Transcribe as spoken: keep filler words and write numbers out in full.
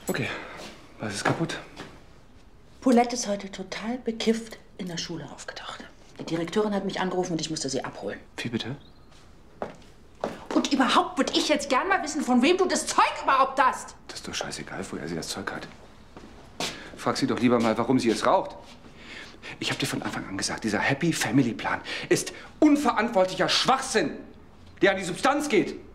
Okay, was ist kaputt? Paulette ist heute total bekifft in der Schule aufgetaucht. Die Direktorin hat mich angerufen und ich musste sie abholen. Wie bitte? Und überhaupt würde ich jetzt gern mal wissen, von wem du das Zeug überhaupt hast. Das ist doch scheißegal, woher sie das Zeug hat. Frag sie doch lieber mal, warum sie es raucht. Ich habe dir von Anfang an gesagt, dieser Happy Family Plan ist unverantwortlicher Schwachsinn, der an die Substanz geht.